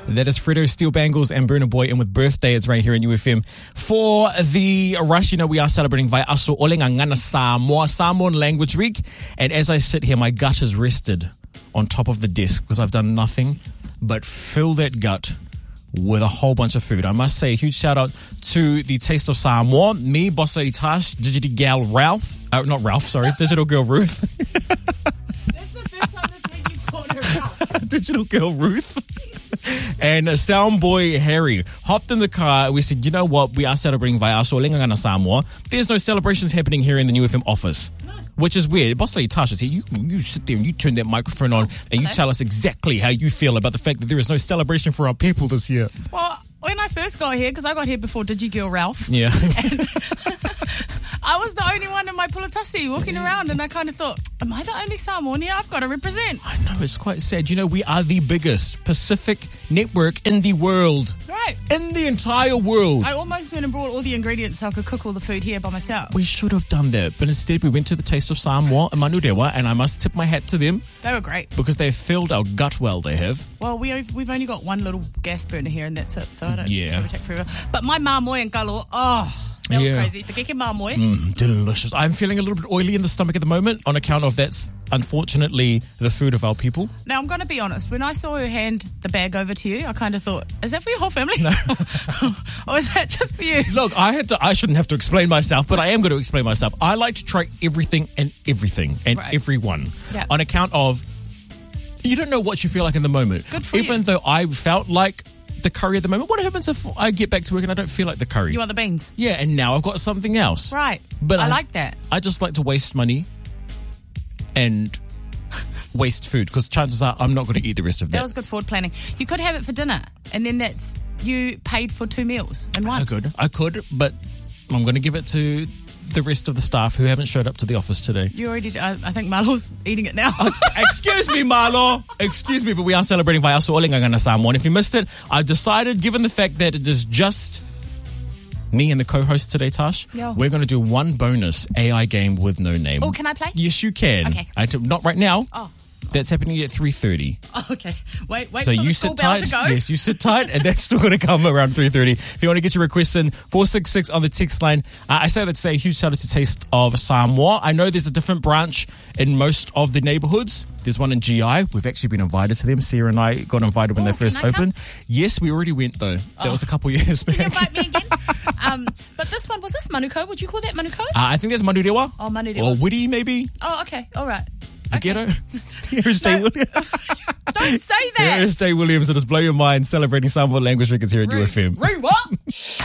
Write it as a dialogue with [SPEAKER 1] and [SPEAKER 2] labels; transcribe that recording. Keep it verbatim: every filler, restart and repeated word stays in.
[SPEAKER 1] That is Fredo, Steel Bangles and Burna Boy. And with Birthday, it's right here in U F M. For the rush, you know, we are celebrating Vai Aso Ole Ngangana Samoa, Samoan Language Week. And as I sit here, my gut is rested on top of the desk because I've done nothing but fill that gut with a whole bunch of food. I must say a huge shout out to the Taste of Samoa, me, Boss Lady Tash, Digital Gal Ralph, uh, not Ralph, sorry, Digital Girl Ruth.
[SPEAKER 2] That's the first time this week you called her Ralph.
[SPEAKER 1] Digital Girl Ruth. And uh, Sound Boy Harry hopped in the car. We said, you know what? We are celebrating Vai Aso Ole Ngangana Samoa. There's no celebrations happening here in the New F M office. No. Which is weird. Boss Lady Tasha said, you, you sit there and you turn that microphone on and you
[SPEAKER 2] okay.
[SPEAKER 1] tell us exactly how you feel about the fact that there is no celebration for our people this year.
[SPEAKER 2] Well, when I first got here, because I got here before Digigirl Ralph.
[SPEAKER 1] Yeah.
[SPEAKER 2] I was the only one in my pulatasi walking around, and I kind of thought, am I the only Samoan here? I've got to represent.
[SPEAKER 1] I know, it's quite sad. You know, we are the biggest Pacific network in the world.
[SPEAKER 2] Right.
[SPEAKER 1] In the entire world.
[SPEAKER 2] I almost went and brought all the ingredients so I could cook all the food here by myself.
[SPEAKER 1] We should have done that, but instead we went to the Taste of Samoa in Manurewa, and I must tip my hat to them.
[SPEAKER 2] They were great.
[SPEAKER 1] Because they've filled our gut well, they have.
[SPEAKER 2] Well, we, we've only got one little gas burner here, and that's it, so I don't
[SPEAKER 1] Yeah.
[SPEAKER 2] probably take forever. But my mamoy and kalo, oh... That was
[SPEAKER 1] yeah.
[SPEAKER 2] crazy. The keke mamoy.
[SPEAKER 1] Mm, delicious. I'm feeling a little bit oily in the stomach at the moment on account of that's unfortunately the food of our people.
[SPEAKER 2] Now, I'm going to be honest. When I saw her hand the bag over to you, I kind of thought, is that for your whole family?
[SPEAKER 1] No.
[SPEAKER 2] Or is that just for you?
[SPEAKER 1] Look, I had to. I shouldn't have to explain myself, but I am going to explain myself. I like to try everything and everything and
[SPEAKER 2] Right.
[SPEAKER 1] everyone
[SPEAKER 2] Yeah.
[SPEAKER 1] on account of you don't know what you feel like in the moment.
[SPEAKER 2] Good for
[SPEAKER 1] Even
[SPEAKER 2] you.
[SPEAKER 1] though I felt like the curry at the moment. What happens if I get back to work and I don't feel like the curry?
[SPEAKER 2] You want the beans?
[SPEAKER 1] Yeah, and now I've got something else.
[SPEAKER 2] Right.
[SPEAKER 1] But
[SPEAKER 2] I,
[SPEAKER 1] I-
[SPEAKER 2] like that.
[SPEAKER 1] I just like to waste money and waste food because chances are I'm not going to eat the rest of that.
[SPEAKER 2] That was good forward planning. You could have it for dinner, and then that's you paid for two meals in one.
[SPEAKER 1] I could, I could, but I'm going to give it to the rest of the staff who haven't showed up to the office today.
[SPEAKER 2] You already, I, I think Marlo's eating it now.
[SPEAKER 1] Excuse me, Marlo. Excuse me, but we are celebrating Vai Aso Ole Ngangana Samoa. And if you missed it, I've decided, given the fact that it is just me and the co-host today, Tash,
[SPEAKER 2] Yo.
[SPEAKER 1] we're going to do one bonus A I game with no name.
[SPEAKER 2] Oh, can I play?
[SPEAKER 1] Yes, you can.
[SPEAKER 2] Okay.
[SPEAKER 1] I t- not right now.
[SPEAKER 2] Oh.
[SPEAKER 1] That's happening at three thirty.
[SPEAKER 2] Oh, okay. Wait, wait
[SPEAKER 1] So
[SPEAKER 2] for the
[SPEAKER 1] you
[SPEAKER 2] school
[SPEAKER 1] sit
[SPEAKER 2] bell
[SPEAKER 1] tight.
[SPEAKER 2] to go.
[SPEAKER 1] Yes, you sit tight, and that's still going to come around three thirty. If you want to get your requests in, four six six on the text line. Uh, I say that to say a huge shout out to Taste of Samoa. I know there's a different branch in most of the neighbourhoods. There's one in G I. We've actually been invited to them. Sarah and I got invited when
[SPEAKER 2] Oh,
[SPEAKER 1] they first
[SPEAKER 2] can I come?
[SPEAKER 1] opened. Yes, we already went though. That
[SPEAKER 2] Oh.
[SPEAKER 1] was a couple years back.
[SPEAKER 2] Can you invite me again? um, but this one, was this Manuko? Would you call that Manuko?
[SPEAKER 1] Uh, I think there's Manurewa.
[SPEAKER 2] Oh, Manurewa.
[SPEAKER 1] Or Woody, maybe.
[SPEAKER 2] Oh, okay. All right.
[SPEAKER 1] The
[SPEAKER 2] Okay.
[SPEAKER 1] ghetto. Here's Jay
[SPEAKER 2] No.
[SPEAKER 1] Williams.
[SPEAKER 2] Don't say that.
[SPEAKER 1] Here's Jay Williams. It is Blow Your Mind celebrating Samoa Language Week here at U F M.
[SPEAKER 2] Roo, what?